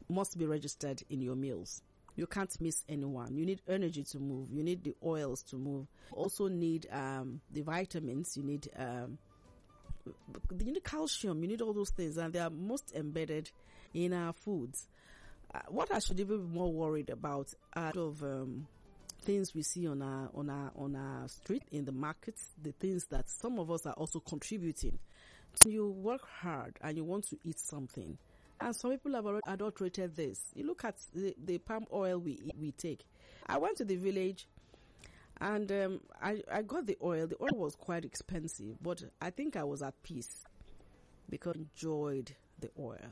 must be registered in your meals. You can't miss anyone. You need energy to move. You need the oils to move. You also need the vitamins. You need calcium. You need all those things, and they are most embedded in our foods. What I should even be more worried about are things we see on our street, in the markets, the things that some of us are also contributing. You work hard and you want to eat something. And some people have already adulterated this. You look at the palm oil we take. I went to the village and I got the oil. The oil was quite expensive, but I think I was at peace because I enjoyed the oil.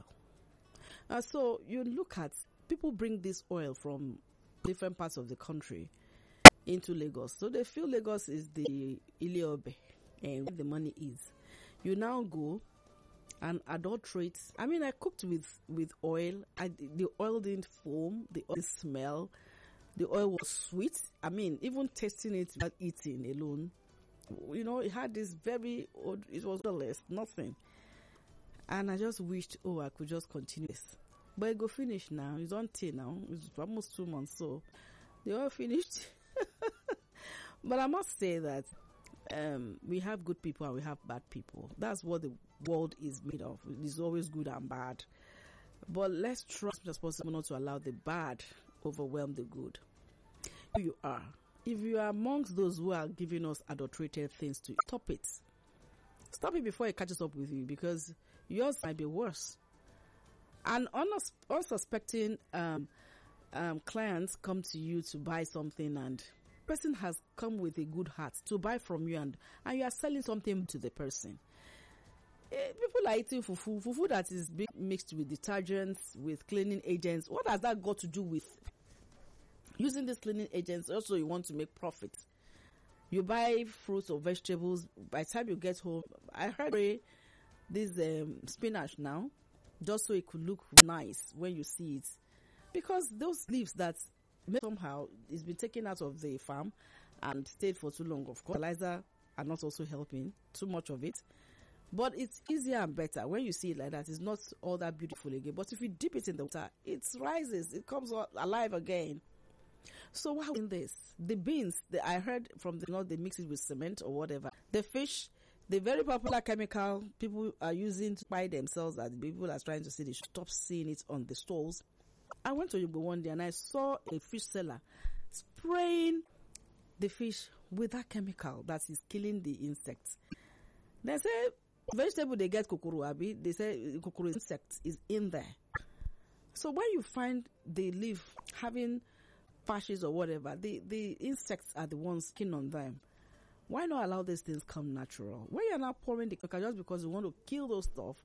So you look at, people bring this oil from different parts of the country into Lagos. So they feel Lagos is the Iliobe and where the money is. You now go and adulterate. I mean, I cooked with oil. The oil didn't foam. The oil didn't smell. The oil was sweet. I mean, even tasting it without eating alone, it had this very odd, it was odorless, nothing. And I just wished, I could just continue this. But it go finish now. It's on tea now. It's almost 2 months, so they all finished. But I must say that we have good people and we have bad people. That's what the world is made of. It's always good and bad. But let's try as much as possible not to allow the bad overwhelm the good. Who you are. If you are amongst those who are giving us adulterated things to stop it. Stop it before it catches up with you, because yours might be worse. And unsuspecting clients come to you to buy something, and person has come with a good heart to buy from you, and you are selling something to the person. People are eating fufu that is being mixed with detergents, with cleaning agents. What has that got to do with using these cleaning agents? Also, you want to make profit. You buy fruits or vegetables. By the time you get home, I heard this spinach now, just so it could look nice when you see it, because those leaves that somehow it's been taken out of the farm and stayed for too long. Of course, fertilizer are not also helping, too much of it. But it's easier and better when you see it like that. It's not all that beautiful again. But if you dip it in the water, it rises. It comes alive again. So why in this? The beans, I heard from they mix it with cement or whatever. The fish, the very popular chemical people are using to buy themselves, that people are trying to say they should stop seeing it on the stalls. I went to Yobe one day and I saw a fish seller spraying the fish with that chemical that is killing the insects. They say vegetable they get kokoro, abi, they say kokoro insect is in there. So when you find the leaf having patches or whatever, the insects are the ones keen on them. Why not allow these things come natural? When you're not pouring the chemical just because you want to kill those stuff,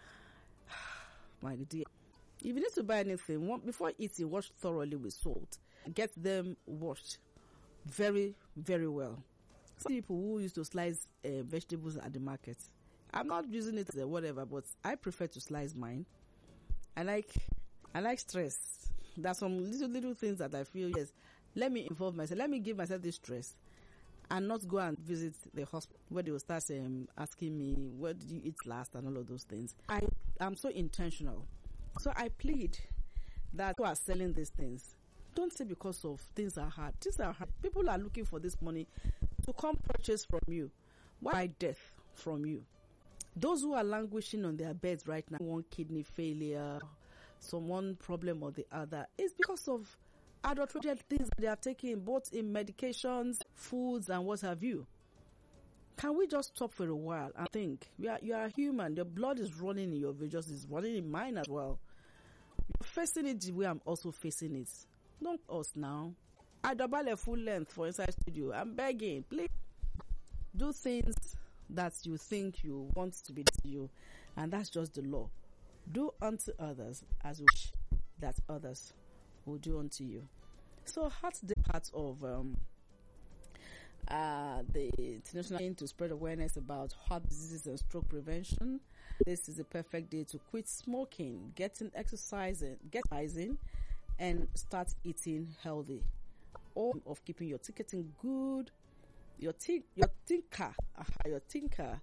my dear. If you need to buy anything, before eating, wash thoroughly with salt. Get them washed very, very well. Some people who used to slice vegetables at the market, I'm not using it as whatever, but I prefer to slice mine. I like stress. There's some little things that I feel, yes, let me involve myself. Let me give myself this stress and not go and visit the hospital where they will start asking me, what did you eat last and all of those things. I'm so intentional. So I plead that who are selling these things, don't say because of things are hard. Things are hard. People are looking for this money to come purchase from you. Why buy death from you? Those who are languishing on their beds right now, one kidney failure, some one problem or the other, is because of adulterated things that they are taking, both in medications, foods, and what have you. Can we just stop for a while and think? You are human. Your blood is running in your veins, is running in mine as well. You're facing it the way I'm also facing it. Don't us now. I double a full length for Inside Studio. I'm begging, please do things that you think you want to be to you, and that's just the law. Do unto others as you wish that others will do unto you. So, heart the part of the international aim to spread awareness about heart diseases and stroke prevention. This is the perfect day to quit smoking, get exercising, and start eating healthy. All of keeping your ticketing good, your thinker